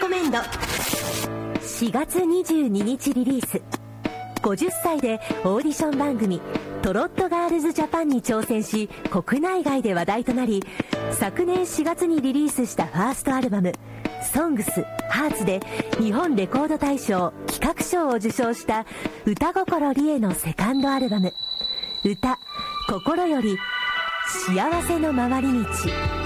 コメンド。4月22日リリース。50歳でオーディション番組トロットガールズジャパンに挑戦し、国内外で話題となり、昨年4月にリリースしたファーストアルバムソングスハーツで日本レコード大賞企画賞を受賞した歌心理恵のセカンドアルバム歌心より幸せの回り道。